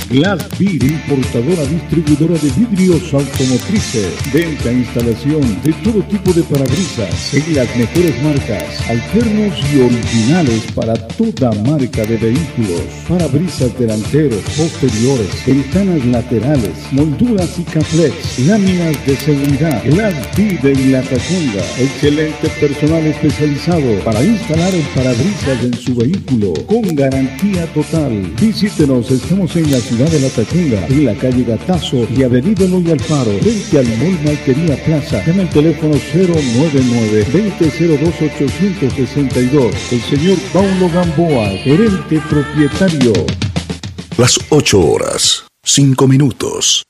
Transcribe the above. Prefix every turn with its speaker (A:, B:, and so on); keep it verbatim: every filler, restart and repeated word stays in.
A: Glass Beer, importadora distribuidora de vidrios automotrices. Venta e instalación de todo tipo de parabrisas en las mejores marcas, alternos y originales para toda marca de vehículos. Parabrisas delanteros, posteriores, ventanas laterales, molduras y caplex, láminas de seguridad. Glass Beer en La Tacunga. Excelente personal especializado para instalar el parabrisas en su vehículo con garantía total. Visítenos, estamos en la ciudad de La Tacunga, en la calle Gatazo y avenida Eloy Alfaro, frente al Mall Maltería Plaza. Llama al teléfono cero nueve nueve, veinte cero dos, ochocientos sesenta y dos. El señor Paulo Gamboa, gerente propietario.
B: Las ocho horas, cinco minutos.